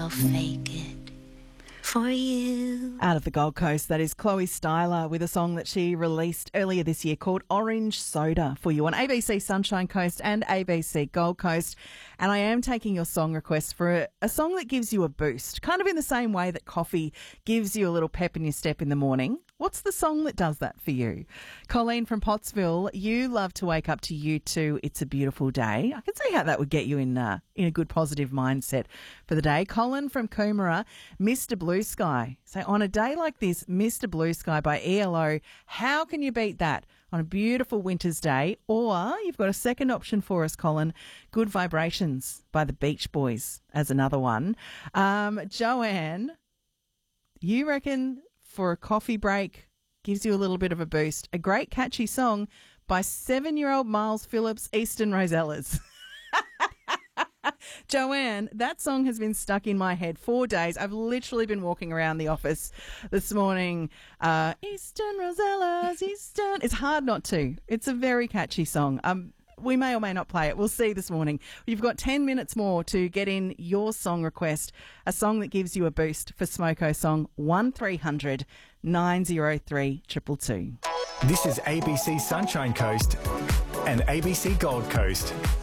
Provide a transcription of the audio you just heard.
I'll fake it for you. Out of the Gold Coast, that is Chloe Styler with a song that she released earlier this year called Orange Soda for you on ABC Sunshine Coast and ABC Gold Coast. And I am taking your song request for a song that gives you a boost, kind of in the same way that coffee gives you a little pep in your step in the morning. What's the song that does that for you? Colleen from Pottsville, you love to wake up to U2, It's a Beautiful Day. I can see how that would get you in a good positive mindset for the day. Colin from Coomera, Mr. Blue Sky. So on a day like this, Mr. Blue Sky by ELO, how can you beat that on a beautiful winter's day? Or you've got a second option for us, Colin, Good Vibrations by the Beach Boys as another one. Joanne, you reckon for a coffee break gives you a little bit of a boost. A great catchy song by 7-year-old Miles Phillips, Eastern Rosellas. Joanne, that song has been stuck in my head 4 days. I've literally been walking around the office this morning. Eastern Rosellas, Eastern. It's hard not to. It's a very catchy song. We may or may not play it. We'll see this morning. You've got 10 minutes more to get in your song request, a song that gives you a boost for Smoko Song 1300 903 222. This is ABC Sunshine Coast and ABC Gold Coast.